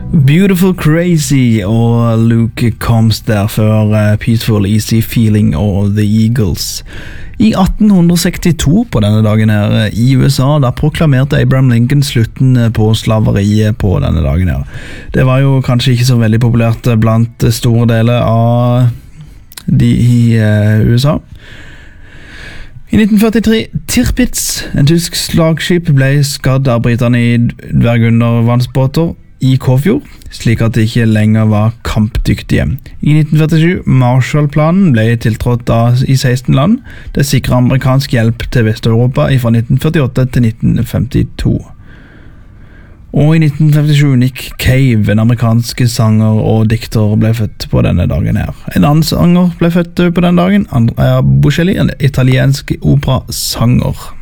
Beautiful Crazy og Luke Combs der før Peaceful Easy Feeling og The Eagles. I 1862 på denne dagen her i USA, da proklamerte Abraham Lincoln slutten på slaveriet på denne dagen her. Det var jo kanskje ikke så veldig populært blant store deler av de i USA. I 1943, Tirpitz, en tysk slagskip, ble skadd av britene i dvergundervannsbåter i Kåfjord, slik at det ikke lenger var kampdyktige. I 1947, Marshallplanen ble tiltrådt i 16 land. Det sikret amerikansk hjelp til Vest-Europa fra 1948 til 1952. Og i 1957, Nick Cave, en amerikansk sanger og dikter, ble født på denne dagen her. En annen sanger ble født på denne dagen, Andrea Bocelli, en italiensk operasanger.